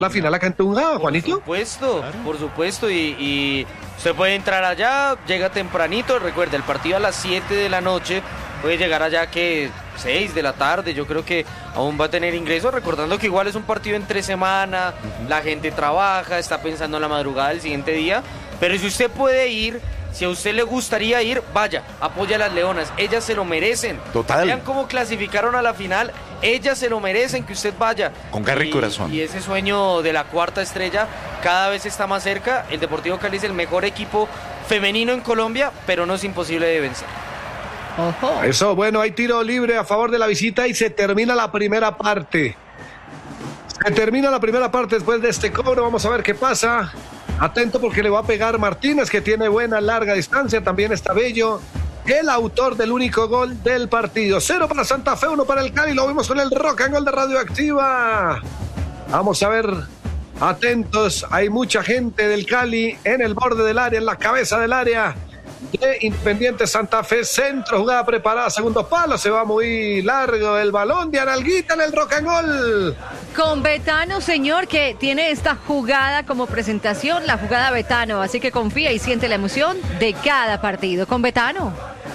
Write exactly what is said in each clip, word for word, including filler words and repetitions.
la final acá en Tunja, Juanito. Por supuesto, claro. por supuesto, y, y usted puede entrar allá, llega tempranito, recuerde, el partido a las siete de la noche, puede llegar allá que seis de la tarde, yo creo que aún va a tener ingresos, recordando que igual es un partido entre semana, uh-huh. la gente trabaja, está pensando en la madrugada del siguiente día, pero si usted puede ir, si a usted le gustaría ir, vaya, apoya a las Leonas, ellas se lo merecen. Total. Vean cómo clasificaron a la final, ellas se lo merecen, que usted vaya. Con garra y, y corazón. Y ese sueño de la cuarta estrella cada vez está más cerca. El Deportivo Cali es el mejor equipo femenino en Colombia, pero no es imposible de vencer. Ojo. Eso, bueno, hay tiro libre a favor de la visita y se termina la primera parte. Se termina la primera parte después de este cobro, vamos a ver qué pasa. Atento porque le va a pegar Martínez, que tiene buena larga distancia. También está Bello, el autor del único gol del partido. Cero para Santa Fe, uno para el Cali. Lo vimos con el Rock and Roll de Radioactiva. Vamos a ver, atentos. Hay mucha gente del Cali en el borde del área, en la cabeza del área de Independiente Santa Fe. Centro, jugada preparada, segundo palo. Se va muy largo el balón de Analguita en el Rock and Roll. Con Betano, señor, que tiene esta jugada como presentación, la jugada Betano, así que confía y siente la emoción de cada partido. Con Betano.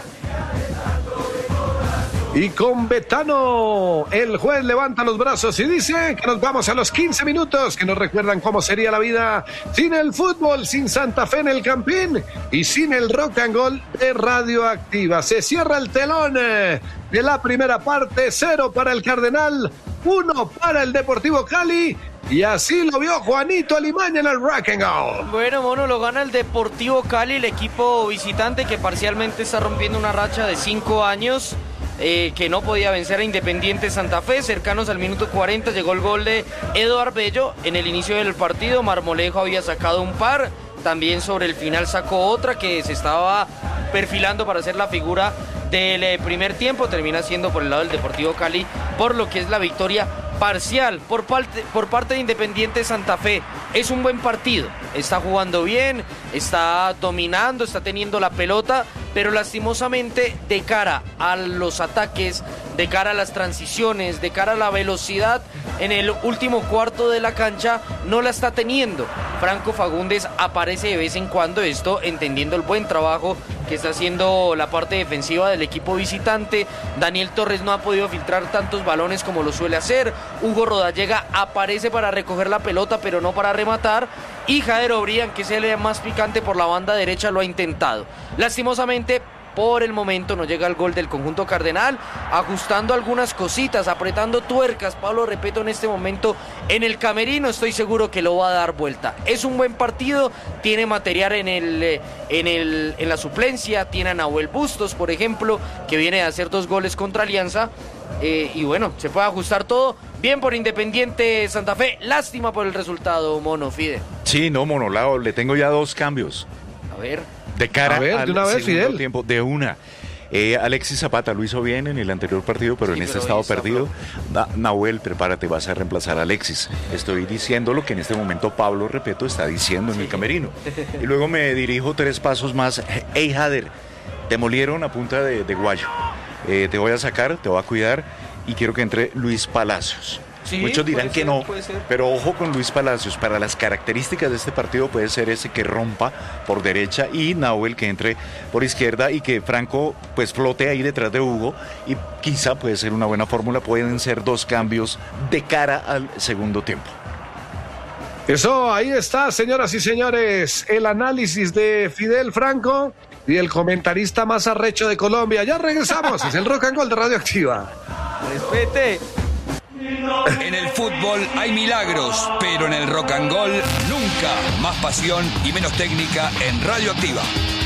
Y con Betano, el juez levanta los brazos y dice que nos vamos a los quince minutos, que nos recuerdan cómo sería la vida sin el fútbol, sin Santa Fe en el Campín y sin el Rock and Roll de Radioactiva. Se cierra el telón de la primera parte, cero para el Cardenal, uno para el Deportivo Cali. Y así lo vio Juanito Alimaña en el Rock and Roll. Bueno, mono, lo gana el Deportivo Cali, el equipo visitante que parcialmente está rompiendo una racha de cinco años. Eh, que no podía vencer a Independiente Santa Fe. Cercanos al minuto cuarenta llegó el gol de Eduard Bello. En el inicio del partido Marmolejo había sacado un par, también sobre el final sacó otra que se estaba perfilando para ser la figura del eh, primer tiempo. Termina siendo por el lado del Deportivo Cali, por lo que es la victoria parcial por parte, por parte de Independiente Santa Fe. Es un buen partido, está jugando bien, está dominando, está teniendo la pelota, pero lastimosamente de cara a los ataques, de cara a las transiciones, de cara a la velocidad en el último cuarto de la cancha no la está teniendo. Franco Fagundes aparece de vez en cuando, esto entendiendo el buen trabajo que está haciendo la parte defensiva del equipo visitante. Daniel Torres no ha podido filtrar tantos balones como lo suele hacer. Hugo Rodallega aparece para recoger la pelota pero no para rematar, y Jader Obrián, que es el más picante por la banda derecha, lo ha intentado. Lastimosamente por el momento no llega el gol del conjunto cardenal, ajustando algunas cositas, apretando tuercas. Pablo Repeto en este momento en el camerino, estoy seguro que lo va a dar vuelta. Es un buen partido, tiene material en el, en el, en la suplencia, tiene a Nahuel Bustos, por ejemplo, que viene a hacer dos goles contra Alianza, eh, y bueno, se puede ajustar todo. Bien por Independiente Santa Fe, lástima por el resultado, mono Fide. Sí, no, monolao, le tengo ya dos cambios. A ver. De cara a ver, al de una vez, segundo Fidel. tiempo, de una. Eh, Alexis Zapata lo hizo bien en el anterior partido, pero sí, en este pero estado perdido. Na, Nahuel, prepárate, vas a reemplazar a Alexis. Estoy diciendo lo que en este momento Pablo Repeto está diciendo en sí. el camerino. Y luego me dirijo tres pasos más. Hey, Jader, te molieron a punta de, de guayo. Eh, te voy a sacar, te voy a cuidar y quiero que entre Luis Palacios. Sí, muchos dirán que ser, no, pero ojo con Luis Palacios. Para las características de este partido puede ser ese que rompa por derecha y Nahuel que entre por izquierda y que Franco pues flote ahí detrás de Hugo, y quizá puede ser una buena fórmula. Pueden ser dos cambios de cara al segundo tiempo. Eso, ahí está, señoras y señores, el análisis de Fidel Franco y el comentarista más arrecho de Colombia. Ya regresamos, es el Rock and Roll de Radioactiva. Respete. En el fútbol hay milagros, pero en el rock and roll nunca. Más pasión y menos técnica en Radioactiva.